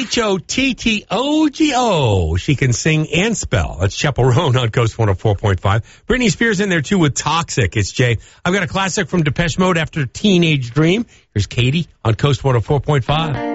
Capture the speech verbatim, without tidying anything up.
H O T T O G O. She can sing and spell. That's Chaperone on Coast one oh four point five. Britney Spears in there, too, with Toxic. It's Jay. I've got a classic from Depeche Mode after Teenage Dream. Here's Katie on Coast one oh four point five.